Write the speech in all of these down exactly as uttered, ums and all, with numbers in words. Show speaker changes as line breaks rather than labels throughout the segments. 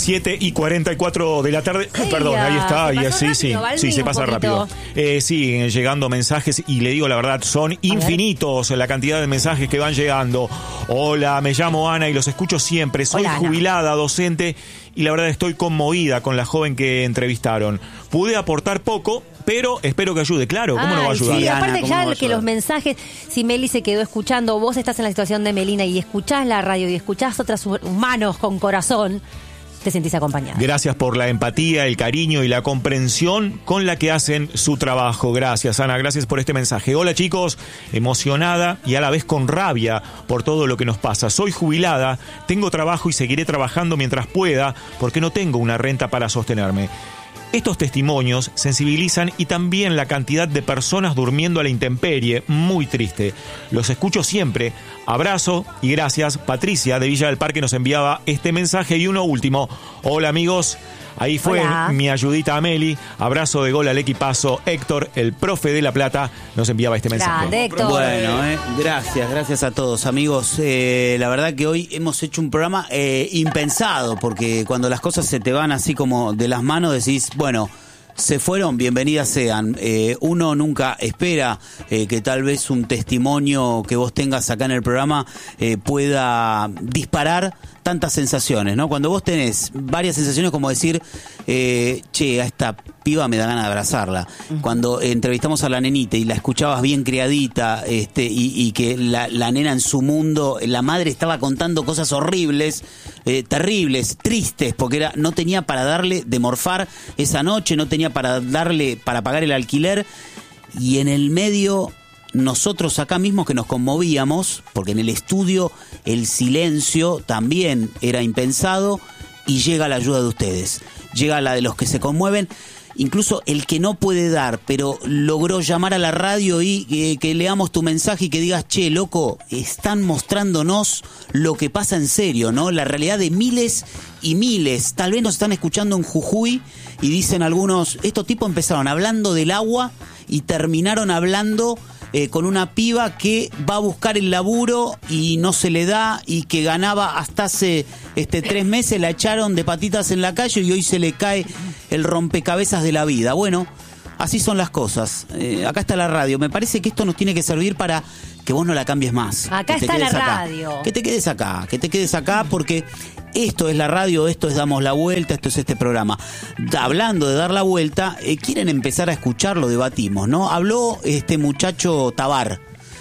siete y cuarenta y cuatro de la tarde. Ella, Perdón, ahí está. Y sí, sí, sí, se pasa rápido. Eh, siguen llegando mensajes y le digo la verdad, son infinitos la cantidad de mensajes que van llegando. Hola, me llamo Ana y los escucho siempre. Soy Hola, jubilada, docente, y la verdad estoy conmovida con la joven que entrevistaron. Pude aportar poco, pero espero que ayude. Claro, ¿cómo Ay, no va a ayudar?
Sí,
Ana,
aparte ya que los mensajes, si Meli se quedó escuchando, vos estás en la situación de Melina y escuchás la radio y escuchás otras humanos con corazón, te sentís acompañada.
Gracias por la empatía, el cariño y la comprensión con la que hacen su trabajo. Gracias, Ana, gracias por este mensaje. Hola, chicos, emocionada y a la vez con rabia por todo lo que nos pasa. Soy jubilada, tengo trabajo y seguiré trabajando mientras pueda porque no tengo una renta para sostenerme. Estos testimonios sensibilizan y también la cantidad de personas durmiendo a la intemperie, muy triste. Los escucho siempre. Abrazo y gracias. Patricia de Villa del Parque nos enviaba este mensaje y uno último. Hola amigos, ahí fue Hola. mi ayudita a Meli. Abrazo de gol al equipazo. Héctor, el profe de La Plata, nos enviaba este mensaje.
Grande, Héctor.
Bueno, eh, gracias, gracias a todos amigos. Eh, la verdad que hoy hemos hecho un programa eh, impensado, porque cuando las cosas se te van así como de las manos decís, bueno, se fueron, bienvenidas sean. Eh, uno nunca espera eh, que tal vez un testimonio que vos tengas acá en el programa eh, pueda disparar tantas sensaciones, ¿no? Cuando vos tenés varias sensaciones como decir, eh, che, a esta piba me da ganas de abrazarla. Uh-huh. Cuando entrevistamos a la nenita y la escuchabas bien criadita, este, y, y que la, la nena en su mundo, la madre estaba contando cosas horribles, eh, terribles, tristes, porque era, no tenía para darle de morfar esa noche, no tenía para darle, para pagar el alquiler, y en el medio nosotros acá mismos que nos conmovíamos, porque en el estudio el silencio también era impensado, y llega la ayuda de ustedes, llega la de los que se conmueven, incluso el que no puede dar, pero logró llamar a la radio y eh, que leamos tu mensaje y que digas, che, loco, están mostrándonos lo que pasa en serio, ¿no? La realidad de miles y miles, tal vez nos están escuchando en Jujuy y dicen algunos, estos tipos empezaron hablando del agua y terminaron hablando Eh, con una piba que va a buscar el laburo y no se le da, y que ganaba hasta hace este, tres meses, la echaron de patitas en la calle y hoy se le cae el rompecabezas de la vida. Bueno, así son las cosas. Eh, acá está la radio. Me parece que esto nos tiene que servir para que vos no la cambies más.
Acá está la
acá.
radio.
Que te quedes acá, que te quedes acá porque esto es la radio, esto es Damos la Vuelta, esto es este programa. Hablando de dar la vuelta, eh, quieren empezar a escucharlo, debatimos, ¿no? Habló este muchacho Tabar,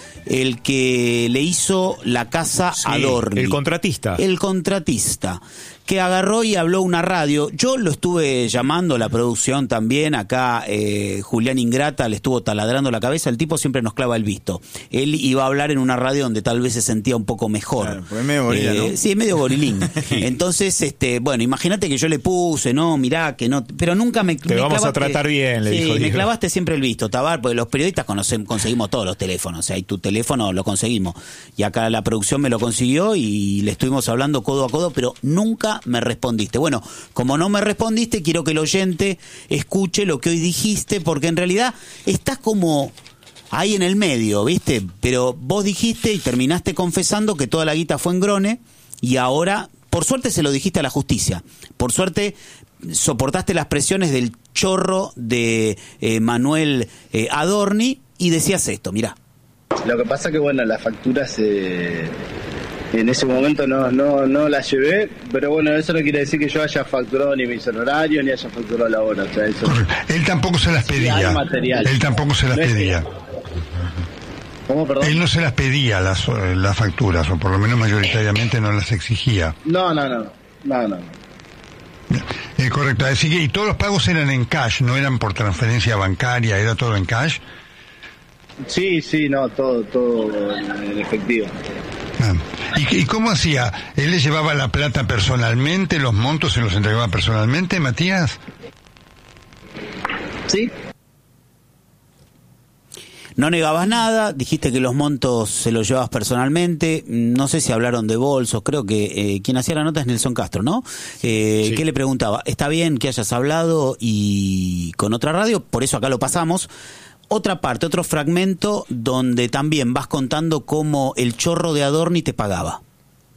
el que le hizo la casa
sí,
a Adorni.
El contratista.
El contratista, que agarró y habló una radio. Yo lo estuve llamando, la producción también, acá eh, Julián Ingrata le estuvo taladrando la cabeza, el tipo siempre nos clava el visto. Él iba a hablar en una radio donde tal vez se sentía un poco mejor.
Claro, pues es medio gorila, eh,
¿no? Sí, es medio gorilín. Entonces, este, bueno, imagínate que yo le puse, no, mirá, que no, pero nunca me...
Te
me
vamos
clavaste,
a tratar bien, le
sí,
dijo.
me
Diego.
clavaste siempre el visto, Tabar, porque los periodistas conocemos, conseguimos todos los teléfonos, o sea, y tu teléfono lo conseguimos. Y acá la producción me lo consiguió y le estuvimos hablando codo a codo, pero nunca me respondiste. Bueno, como no me respondiste, quiero que el oyente escuche lo que hoy dijiste, porque en realidad estás como ahí en el medio, ¿viste? Pero vos dijiste y terminaste confesando que toda la guita fue en Grone, y ahora, por suerte, se lo dijiste a la justicia. Por suerte, soportaste las presiones del chorro de eh, Manuel eh, Adorni, y decías esto, mirá.
Lo que pasa que, bueno, las facturas eh, en ese momento no, no, no las llevé, pero bueno, eso no quiere decir que yo haya facturado ni mis honorarios ni haya facturado la hora. O sea, eso,
él tampoco se las pedía. Él tampoco se las
no
pedía.
¿Cómo, perdón?
Él no se las pedía las, las facturas, o por lo menos mayoritariamente no las exigía.
No, no, no. no, no.
Eh, correcto. Así que, y todos los pagos eran en cash, no eran por transferencia bancaria, era todo en cash.
Sí, sí, no, todo, todo en efectivo.
Ah. ¿Y, ¿Y cómo hacía? ¿Él le llevaba la plata personalmente, los montos se los entregaba personalmente, Matías?
Sí.
No negabas nada, dijiste que los montos se los llevabas personalmente, no sé si hablaron de bolsos, creo que eh, quien hacía la nota es Nelson Castro, ¿no? Eh, sí. ¿Qué le preguntaba? Está bien que hayas hablado y con otra radio, por eso acá lo pasamos. Otra parte, otro fragmento donde también vas contando cómo el chorro de Adorni te pagaba.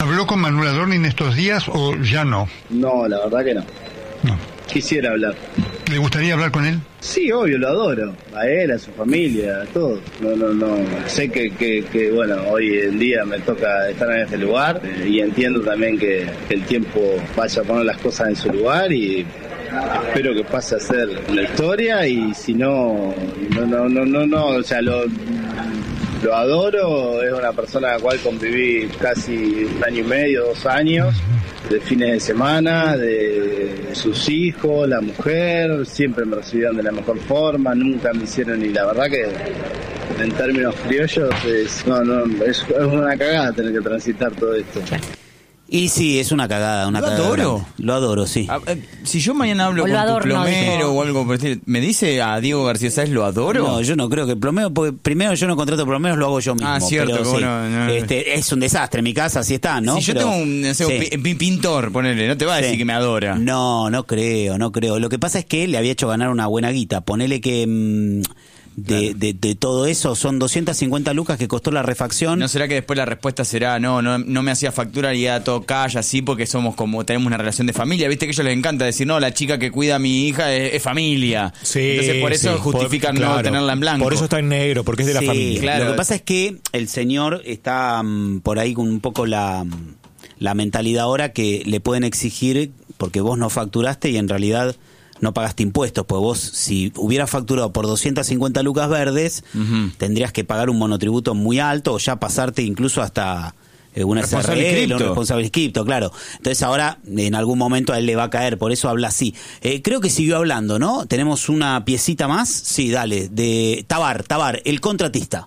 ¿Habló con Manuel Adorni en estos días o ya no?
No, la verdad que no.
No.
Quisiera hablar.
¿Le gustaría hablar con él?
Sí, obvio, lo adoro. A él, a su familia, a todos. No, no, no. Sé que, que, que, bueno, hoy en día me toca estar en este lugar eh, y entiendo también que, que el tiempo vaya a poner las cosas en su lugar y espero que pase a ser la historia y si no, no, no, no, no, no o sea, lo, lo adoro. Es una persona con la cual conviví casi un año y medio, dos años. De fines de semana, de sus hijos, la mujer, siempre me recibieron de la mejor forma, nunca me hicieron, y la verdad que en términos criollos es, no, no, es, es una cagada tener que transitar todo esto.
Y sí, es una cagada, una
¿Lo
cagada.
adoro?
Lo adoro, sí.
A, eh, si yo mañana hablo
O
con
lo
tu
adorno,
plomero
dijo.
o algo por el estilo, ¿me dice a Diego García Sáez lo adoro?
No, yo no creo que plomero, porque primero yo no contrato plomeros, lo hago yo mismo.
Ah, cierto,
pero
que
sí,
bueno, no, no.
Este, es un desastre, en mi casa así está, ¿no?
Si yo
Pero-
tengo un, no sé, un
sí.
pi- pi- pintor, ponele, no te va a decir
Sí.
que me adora.
No, no creo, no creo. Lo que pasa es que le había hecho ganar una buena guita. Ponele que mm, de,
Claro.
de, de todo eso son doscientas cincuenta lucas que costó la refacción.
¿No será que después la respuesta será, no, no, no me hacía factura y ya todo calla así porque somos como, tenemos una relación de familia? Viste que a ellos les encanta decir, no, la chica que cuida a mi hija es, es familia.
Sí,
Entonces por eso
sí,
justifican
por-
no
claro.
tenerla en blanco.
Por eso está en negro, porque es de la
Sí,
familia.
Claro.
Lo que pasa es que el señor está mm, por ahí con un poco la, mm, la mentalidad ahora que le pueden exigir porque vos no facturaste y en realidad no pagaste impuestos, pues vos si hubieras facturado por doscientas cincuenta lucas verdes,
Ujú.
tendrías que pagar un monotributo muy alto o ya pasarte incluso hasta eh, una
Responsable
S R L, un
cripto.
responsable cripto, claro. Entonces ahora en algún momento a él le va a caer, por eso habla así. Eh, creo que siguió hablando, ¿no? Tenemos una piecita más, sí, dale, de Tabar, Tabar, el contratista.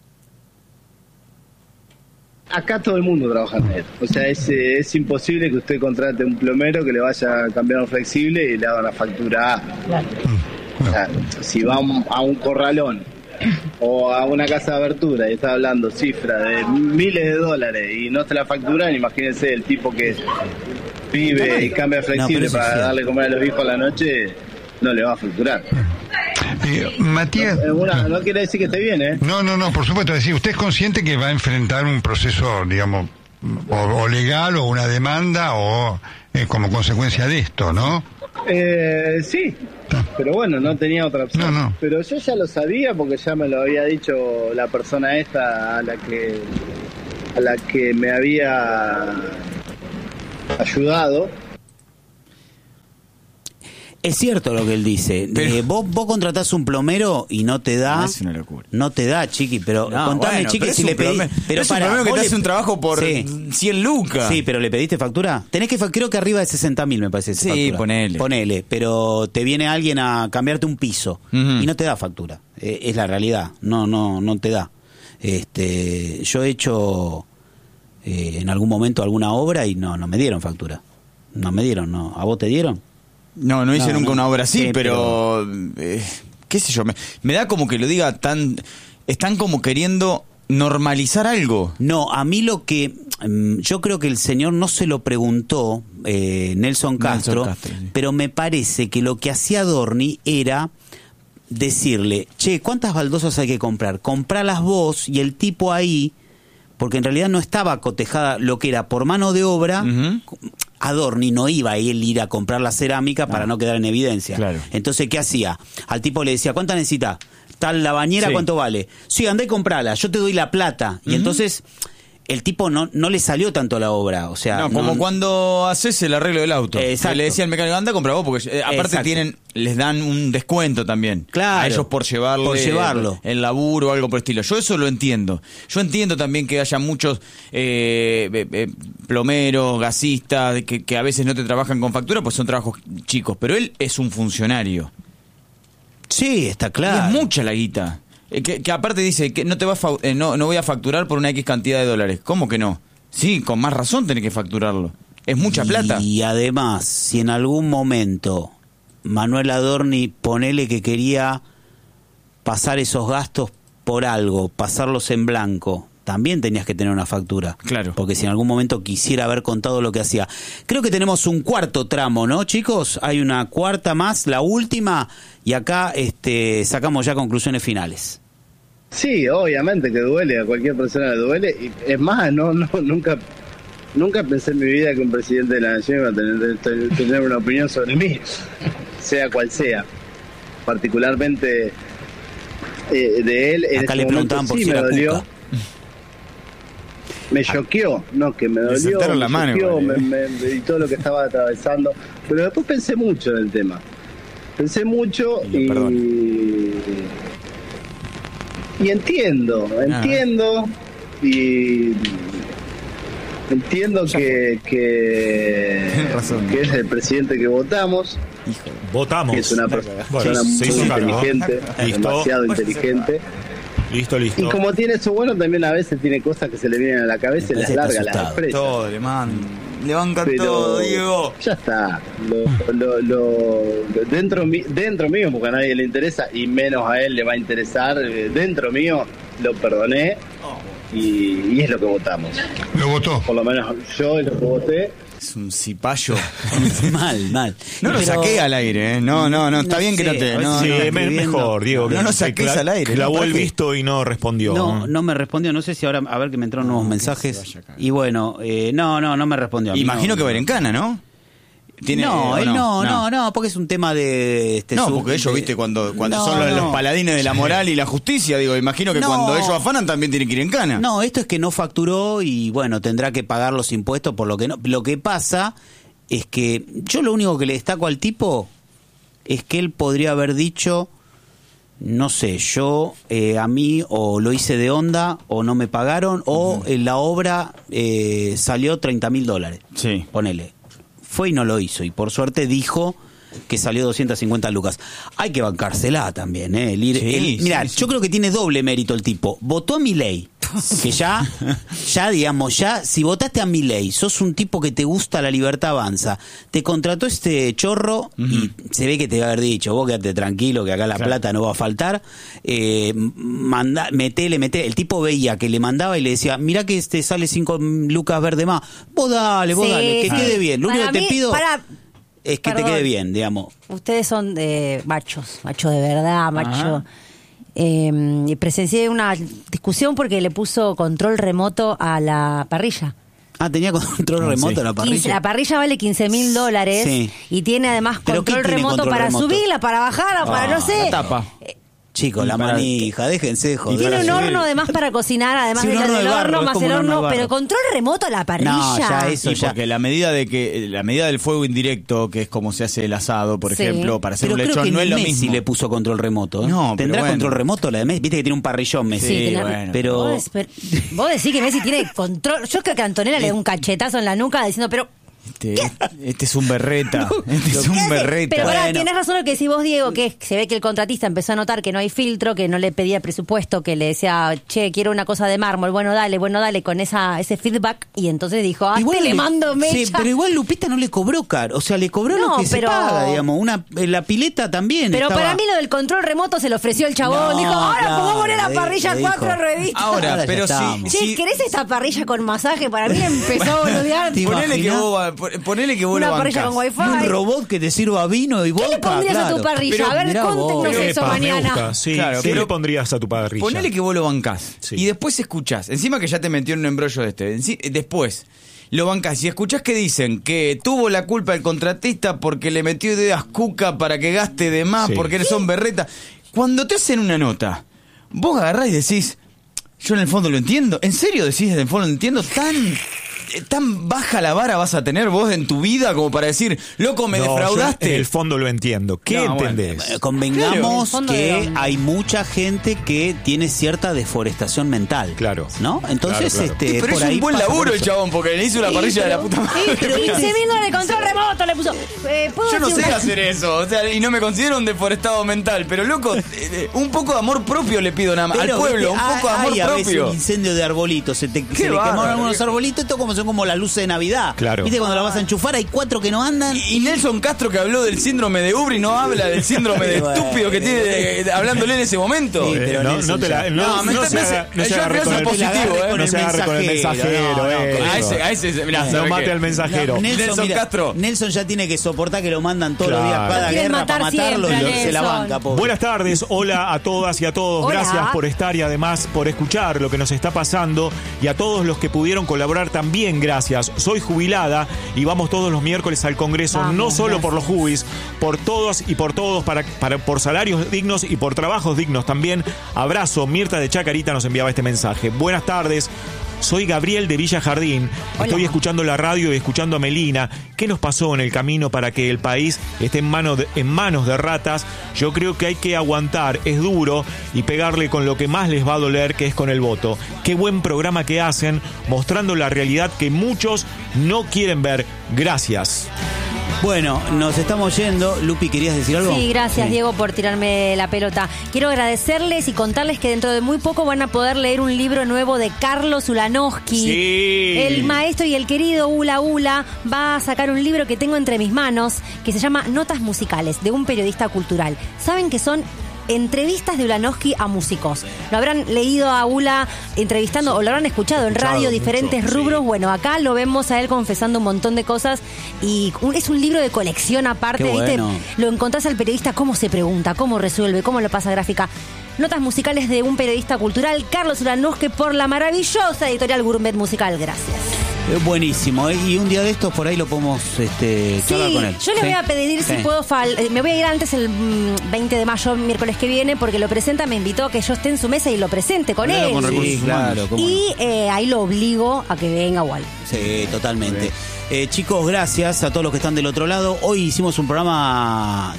Acá todo el mundo trabaja en él. O sea, es, eh, es imposible que usted contrate un plomero que le vaya a cambiar un flexible y le haga una factura A. O sea, si va a un, a un corralón o a una casa de abertura y está hablando cifra de miles de dólares y no te la facturan, imagínense el tipo que vive y cambia flexible
No, pero eso
para
sí.
darle comer a los hijos a la noche, no le va a facturar.
Eh, Matías...
Eh, una- no quiere decir que esté bien, ¿eh?
No, no, no, por supuesto. Es decir, usted es consciente que va a enfrentar un proceso, digamos, o, o legal o una demanda o eh, como consecuencia de esto, ¿no?
Eh, sí, pero bueno, no tenía otra opción.
No, no.
Pero yo ya lo sabía porque ya me lo había dicho la persona esta a la que a la que me había ayudado.
Es cierto lo que él dice.
Pero-
Eh, vos, vos contratás un plomero y no te da.
Ah, es una locura.
No te da, chiqui, pero
No,
contame,
bueno,
chiqui,
pero es
si
un
le pedís.
plomero-
Pero
es un
para,
plomero que
vos
te
le-
hace un trabajo por
Sí.
cien lucas.
Sí, pero ¿le pediste factura? Tenés que, fa- creo que arriba de sesenta mil me parece. esa
Sí,
factura.
ponele.
Ponele, pero te viene alguien a cambiarte un piso
Ujú.
y no te da factura. Eh, es la realidad, no, no, no te da. Este, yo he hecho eh, en algún momento alguna obra y no, no me dieron factura. No me dieron, no. ¿A vos te dieron?
No, no hice
No,
nunca
no.
una obra así,
Sí,
pero... eh, qué sé yo, me, me da como que lo diga tan... Están como queriendo normalizar algo.
No, a mí lo que mm, yo creo que el señor no se lo preguntó eh, Nelson Castro,
Castro, sí.
pero me parece que lo que hacía Adorni era decirle, che, ¿cuántas baldosas hay que comprar? Compralas vos y el tipo ahí, porque en realidad no estaba cotejada lo que era por mano de obra.
Ujú.
Adorni no iba a él ir a comprar la cerámica para
Ah.
no quedar en evidencia.
Claro.
Entonces, ¿qué hacía? Al tipo le decía, ¿cuánta necesita? Tal la bañera,
Sí.
¿cuánto vale? Sí, andá y comprala, yo te doy la plata. Y entonces el tipo no, no le salió tanto la obra. O sea,
No, como
no-
cuando haces el arreglo del auto.
Exacto.
Que le decía al mecánico, anda, compra vos, porque eh, aparte
Exacto.
tienen, les dan un descuento también.
Claro.
A ellos por llevarle
Por llevarlo.
el, el laburo o algo por el estilo. Yo eso lo entiendo. Yo entiendo también que haya muchos eh, eh, eh, plomeros, gasistas, que, que a veces no te trabajan con factura, pues son trabajos chicos. Pero él es un funcionario.
Sí, está claro.
Y es mucha la guita. Eh, que, que aparte dice que no te va a fa- eh, no, no voy a facturar por una X cantidad de dólares. ¿Cómo que no? Sí, con más razón tenés que facturarlo. Es mucha plata.
Y además, si en algún momento Manuel Adorni, ponele que quería pasar esos gastos por algo, pasarlos en blanco, también tenías que tener una factura.
Claro.
Porque si en algún momento quisiera haber contado lo que hacía. Creo que tenemos un cuarto tramo, ¿no, chicos? Hay una cuarta más, la última, y acá este, sacamos ya conclusiones finales.
Sí, obviamente que duele, a cualquier persona le duele. Y es más, no, no, nunca, nunca pensé en mi vida que un presidente de la nación iba a tener, tener una opinión sobre mí, sea cual sea. Particularmente eh, de él, en
Acá
ese
le
momento
preguntaban por
sí
si
me
era
dolió.
Cuca.
Me choqueó, no, que me
Le
dolió,
soltaron
me
la mano,
choqueó,
igual,
me,
eh.
me- y todo lo que estaba atravesando. Pero después pensé mucho en el tema. Pensé mucho
Y lo perdono.
y... Y entiendo, entiendo y... Entiendo que, que,
Tienes razón.
que es el presidente que votamos,
Votamos.
que es una
Bueno,
persona
se
muy
hizo cargo.
inteligente,
Listo.
demasiado inteligente.
Listo, listo.
Y como tiene eso bueno, también a veces tiene cosas que se le vienen a la cabeza y
Me
las
parece que
larga,
está
las
asustado.
expresa.
Todo, le mandan. Le bancan
Pero
todo, Diego.
ya está. Lo, lo, lo- dentro, mi- dentro mío, porque a nadie le interesa y menos a él le va a interesar, eh, dentro mío lo perdoné y, y es lo que votamos.
Lo votó.
Por lo menos yo es lo que voté.
Es un cipayo.
Mal, mal.
No lo
Pero-
saqué al aire, ¿eh? No, no, no. Está
No
bien que
sé,
no te.
a ver
No,
si
Sí,
no,
no.
es me-
escribiendo.
mejor, Diego.
No,
que-
no
que
saques
cla-
al aire,
Clavó
¿no?
el
¿Para qué?
visto y no respondió.
No, no me respondió. No sé si ahora, a ver que me entraron nuevos mensajes.
vaya acá.
Y bueno, eh, no, no, no me respondió. A mí
Imagino
no,
que va a ir en cana, ¿no? ¿Tiene-
no,
o
él no, no, no, porque es un tema de... Este,
No,
su-
porque ellos,
de-
viste, cuando, cuando
No,
son los,
no.
los paladines de la moral y la justicia, digo, imagino que
No.
cuando ellos afanan también tienen que ir en cana.
No, esto es que no facturó y bueno, tendrá que pagar los impuestos por lo que no. Lo que pasa es que yo lo único que le destaco al tipo es que él podría haber dicho, no sé, yo eh, a mí o lo hice de onda o no me pagaron o en la obra eh, salió treinta mil dólares.
Sí.
Ponele. Fue y no lo hizo y por suerte dijo que salió doscientas cincuenta lucas. Hay que bancársela también, ¿eh? El ir-
Sí,
el-
sí,
mirá,
sí.
yo creo que tiene doble mérito el tipo. Votó a Milei, que ya, ya digamos, ya, si votaste a Milei, sos un tipo que te gusta la libertad avanza, te contrató este chorro y se ve que te va a haber dicho, vos quédate tranquilo que acá la
Claro.
plata no va a faltar, eh, manda, metele, metele. El tipo veía que le mandaba y le decía, mirá que este sale cinco lucas verde más, vos dale, vos
Sí,
dale, que
sí.
quede bien. Lo
Para
único que
mí-
te pido
para-
es que
perdón.
te quede bien, digamos.
Ustedes son de machos, machos de verdad, macho. Eh, y presencié una discusión porque le puso control remoto a la parrilla.
Ah, tenía control
Ah,
remoto
sí.
la
quince
parrilla.
la parrilla vale quince mil dólares
Sí.
y tiene además
¿Pero qué
control
tiene
remoto
control
para
remoto?
subirla, para bajarla, para
Ah,
no sé.
la tapa.
Chicos, la
Para-
manija, déjense de joder.
Tiene un
Sí.
horno además para cocinar, además
Sí, un
de
horno
del
de barro,
horno
es
más
como
el
un horno de
horno,
barro.
pero control remoto a la parrilla.
No, ya eso
Sí,
ya.
porque la medida de que la medida del fuego indirecto, que es como se hace el asado, por
Sí.
ejemplo, para hacer
Pero
un
creo
lechón
que
no
ni
es lo
Messi
mismo.
le puso control remoto. ¿eh?
No, pero
¿Tendrá
bueno.
control remoto la de Messi? Viste que tiene un parrillón Messi.
Sí,
Sí,
tiene-
bueno.
Pero
Vos, pero- vos decís que Messi tiene control. Yo creo que Antonella le da un cachetazo en la nuca diciendo, pero
Este, este es un berreta. Este es
¿qué
un
hace?
berreta.
Pero pará,
Bueno.
tenés razón lo que decís vos, Diego, que se ve que el contratista empezó a notar que no hay filtro, que no le pedía presupuesto, que le decía, che, quiero una cosa de mármol, bueno, dale, bueno, dale, con esa ese feedback, y entonces dijo, ah, te le mando mecha.
Sí, pero igual Lupita no le cobró caro. O sea, le cobró
No,
lo que
pero-
se paga, digamos. Una, en la pileta también.
Pero
estaba-
para mí lo del control remoto se lo ofreció el chabón.
No,
dijo, ahora
claro,
podemos poner la
le-
parrilla
le
cuatro
dijo.
revistas.
Ahora,
Ahora ya
pero
estamos.
Che,
si, si
¿querés esta parrilla con masaje? Para mí empezó a boludear.
¿Te
ponele que
imaginás?
vos, va- ponele que vos
Una
lo
parrilla
bancás.
con
Y un
wifi.
robot que te sirva vino y
¿Qué
vodka.
le pondrías a tu
claro.
parrilla?
Pero
a ver,
mirá vos.
conténnos eso
Epa, me
mañana.
gusta, sí.
Claro,
¿Qué
pero-
le pondrías a tu parrilla?
Ponele que vos lo bancás
Sí.
y después escuchás. Encima que ya te metió en un embrollo de este. Enci- Después lo bancás y escuchás que dicen que tuvo la culpa el contratista porque le metió ideas cuca para que gaste de más,
Sí.
porque son berretas. Cuando te hacen una nota, vos agarrás y decís, yo en el fondo lo entiendo. ¿En serio decís en el fondo lo entiendo? ¿Tan, eh, tan baja la vara vas a tener vos en tu vida como para decir, loco, me
No, yo
defraudaste?
en el fondo lo entiendo. ¿Qué
No, bueno,
entendés?
Eh, Convengamos
Claro. En el fondo
que
de-
hay mucha gente que tiene cierta deforestación mental.
Claro.
¿No? Entonces,
Claro, claro.
este.
Sí, pero
por
es
ahí
un buen
pasa por
laburo el
eso.
chabón, porque le hizo una
Sí,
parrilla de la
pero-
puta madre.
sí, pero
quince mil dólares de control remoto le puso. Eh, ¿puedo
Yo no
decir
sé
una-
hacer eso, o sea, y no me considero un deforestado mental, pero loco, eh, eh, un poco de amor propio le pido nada más.
Pero,
Al pueblo,
viste,
un poco de
hay-
amor
hay a veces
propio.
un incendio de arbolitos, se, te, se le
bárbaro,
quemaron algunos
viejo.
arbolitos, esto como son como las luces de Navidad.
Claro.
Viste cuando la vas a enchufar hay cuatro que no andan.
Y, y Nelson Castro que habló del síndrome de Ubri no habla del síndrome de
Bueno,
estúpido que tiene de- de- hablándole en ese momento.
Sí,
Eh,
pero
no,
Nelson
no te la,
ya-
no,
No, me
no
está-
se
me
haga-
hace-
no se
yo
agarre
creo
con
que
el
es positivo,
mensajero,
¿eh?
Con
no
el
se agarre con el
mensajero,
mensajero.
no, no,
eh,
con
A
eso.
ese, a ese, mirá,
No
¿sabes
mate
qué?
al mensajero.
No, Nelson,
Nelson
mira,
Castro.
Nelson ya tiene que soportar que lo mandan todos
Claro.
los días cada
Lo quieren
guerra para
matar
matarlo y
siempre,
lo- se la
Nelson.
banca, pobre.
Buenas tardes, hola a todas y a todos.
Hola.
Gracias por estar y además por escuchar lo que nos está pasando y a todos los que pudieron colaborar también bien, gracias. Soy jubilada y vamos todos los miércoles al Congreso, vamos, no solo gracias. por los jubis, por todos y por todos, para, para, por salarios dignos y por trabajos dignos también. Abrazo. Mirta de Chacarita nos enviaba este mensaje. Buenas tardes. Soy Gabriel de Villa Jardín. Hola. Estoy escuchando la radio y escuchando a Melina. ¿Qué nos pasó en el camino para que el país esté en, mano de, en manos de ratas? Yo creo que hay que aguantar, es duro, y pegarle con lo que más les va a doler, que es con el voto. Qué buen programa que hacen, mostrando la realidad que muchos no quieren ver. Gracias.
Bueno, nos estamos yendo. Lupi, ¿querías decir algo?
Sí, gracias,
sí.
Diego, por tirarme la pelota. Quiero agradecerles y contarles que dentro de muy poco van a poder leer un libro nuevo de Carlos Ulanowski.
Sí.
El maestro y el querido Ula Ula va a sacar un libro que tengo entre mis manos que se llama Notas musicales, de un periodista cultural. ¿Saben que son entrevistas de Ulanowski a músicos? Lo habrán leído a Ula entrevistando, o lo habrán escuchado en
escuchado
radio, diferentes
mucho,
rubros.
sí.
Bueno, acá lo vemos a él confesando un montón de cosas y es un libro de colección aparte.
Qué
¿Viste?
bueno.
Lo encontrás al periodista, cómo se pregunta, cómo resuelve, cómo lo pasa a gráfica. Notas musicales de un periodista cultural, Carlos Ulanowski, por la maravillosa editorial Gourmet Musical. Gracias.
Es buenísimo, ¿eh? Y un día de estos por ahí lo podemos este, charlar
Sí,
con él.
yo le
¿Sí?
voy a pedir si
Sí.
puedo fal- me voy a ir antes el mm, veinte de mayo, miércoles que viene, porque lo presenta, me invitó a que yo esté en su mesa y lo presente con
Hablalo
él.
con recursos
Sí,
humanos.
claro,
¿cómo
y eh, ahí lo obligo a que venga igual.
Sí, totalmente. Eh, chicos, gracias a todos los que están del otro lado. Hoy hicimos un programa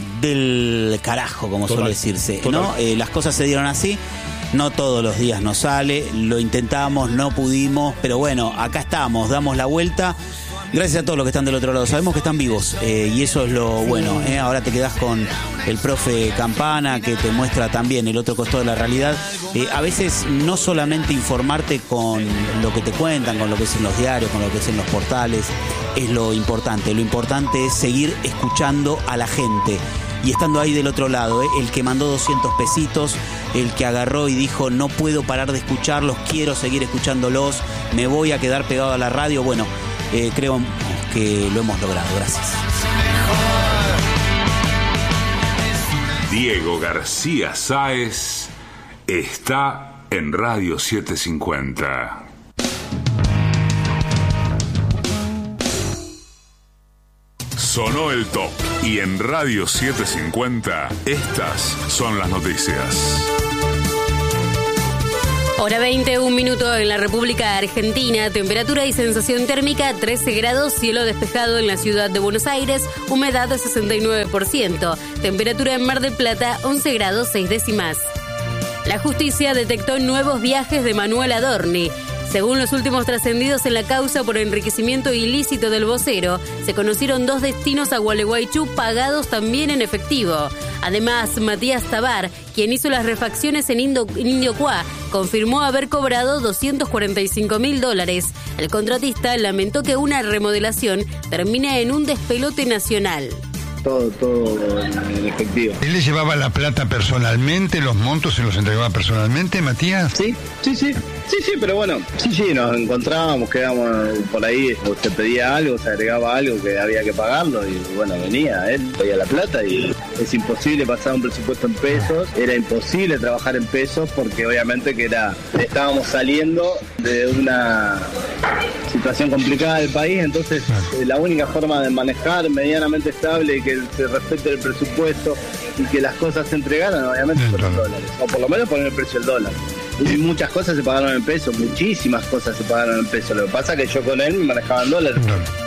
del carajo, como
Total,
suele decirse,
total.
¿no? Eh, las cosas se dieron así. No todos los días nos sale, lo intentamos, no pudimos, pero bueno, acá estamos, damos la vuelta. Gracias a todos los que están del otro lado. Sabemos que están vivos eh, y eso es lo bueno. ¿eh? Ahora te quedás con el profe Campana, que te muestra también el otro costado de la realidad. Eh, a veces no solamente informarte con lo que te cuentan, con lo que es en los diarios, con lo que es en los portales, es lo importante. Lo importante es seguir escuchando a la gente. Y estando ahí del otro lado, ¿eh? El que mandó doscientos pesitos, el que agarró y dijo, no puedo parar de escucharlos, quiero seguir escuchándolos, me voy a quedar pegado a la radio. Bueno, eh, creo que lo hemos logrado. Gracias.
Diego García Sáez está en Radio setecientos cincuenta. Sonó el top y en Radio setecientos cincuenta estas son las noticias.
Hora veinte, un minuto en la República Argentina. Temperatura y sensación térmica trece grados, cielo despejado en la ciudad de Buenos Aires, humedad sesenta y nueve por ciento. Temperatura en Mar del Plata once grados seis décimas. La justicia detectó nuevos viajes de Manuel Adorni. Según los últimos trascendidos en la causa por enriquecimiento ilícito del vocero, se conocieron dos destinos a Gualeguaychú pagados también en efectivo. Además, Matías Tabar, quien hizo las refacciones en, Indo, en Indiocuá, confirmó haber cobrado doscientos cuarenta y cinco mil dólares. El contratista lamentó que una remodelación termine en un despelote nacional.
Todo, todo en efectivo.
¿Él le llevaba la plata personalmente, los montos se los entregaba personalmente, Matías?
Sí, sí, sí. Sí, sí, pero bueno, sí, sí, nos encontrábamos, quedábamos por ahí, o se pedía algo, se agregaba algo que había que pagarlo y bueno, venía, él pedía la plata y es imposible pasar un presupuesto en pesos, era imposible trabajar en pesos porque obviamente que era, estábamos saliendo de una situación complicada del país, entonces eh, la única forma de manejar medianamente estable y que se respete el presupuesto y que las cosas se entregaran, obviamente por los dólares, o por lo menos poner el precio del dólar. Y muchas cosas se pagaron en pesos, muchísimas cosas se pagaron en pesos. Lo que pasa es que yo con él me manejaba en dólares.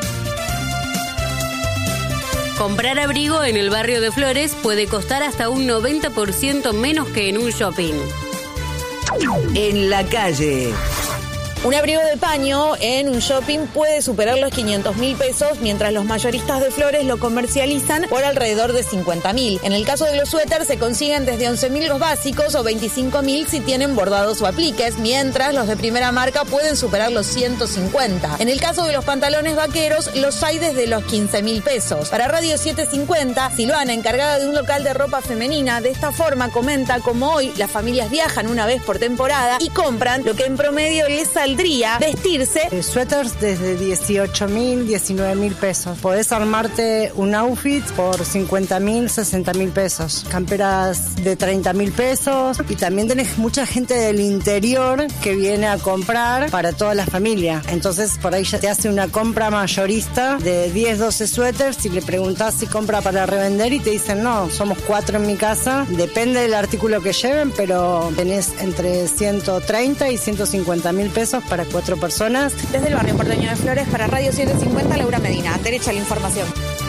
Comprar abrigo en el barrio de Flores puede costar hasta un noventa por ciento menos que en un shopping.
En la calle. Un abrigo de paño en un shopping puede superar los quinientos mil pesos, mientras los mayoristas de Flores lo comercializan por alrededor de cincuenta mil. En el caso de los suéteres se consiguen desde once mil los básicos o veinticinco mil si tienen bordados o apliques, mientras los de primera marca pueden superar los ciento cincuenta. En el caso de los pantalones vaqueros, los hay desde los quince mil pesos. Para Radio setecientos cincuenta, Silvana, encargada de un local de ropa femenina, de esta forma comenta cómo hoy las familias viajan una vez por temporada y compran lo que en promedio les sale saldría vestirse.
Eh, suéteres desde dieciocho mil, diecinueve mil pesos. Podés armarte un outfit por cincuenta mil, sesenta mil pesos. Camperas de treinta mil pesos. Y también tenés mucha gente del interior que viene a comprar para toda la familia. Entonces por ahí ya te hace una compra mayorista de diez, doce suéteres y le preguntás si compra para revender y te dicen no, somos cuatro en mi casa. Depende del artículo que lleven, pero tenés entre ciento treinta y ciento cincuenta mil pesos para cuatro personas.
Desde el barrio porteño de Flores para Radio setecientos cincuenta, Laura Medina. Derecha a la información.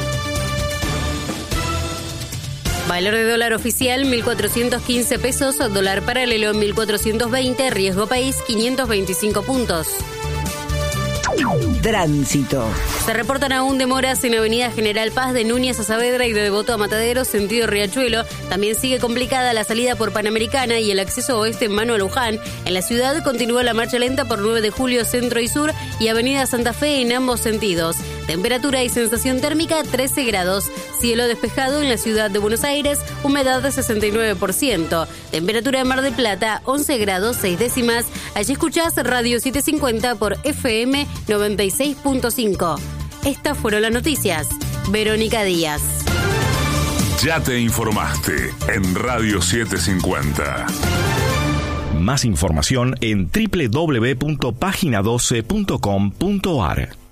Valor de dólar oficial mil cuatrocientos quince pesos, dólar paralelo mil cuatrocientos veinte, riesgo país quinientos veinticinco puntos.
Tránsito.
Se reportan aún demoras en Avenida General Paz de Núñez a Saavedra y de Devoto a Mataderos, sentido Riachuelo. También sigue complicada la salida por Panamericana y el acceso oeste en Manuel Luján. En la ciudad continúa la marcha lenta por nueve de julio centro y sur y Avenida Santa Fe en ambos sentidos. Temperatura y sensación térmica trece grados. Cielo despejado en la ciudad de Buenos Aires, humedad de sesenta y nueve por ciento. Temperatura en Mar del Plata once grados seis décimas. Allí escuchás Radio setecientos cincuenta por F M noventa y seis punto cinco. Estas fueron las noticias. Verónica Díaz.
Ya te informaste en Radio setecientos cincuenta.
Más información en doble u doble u doble u punto página doce punto com punto a r.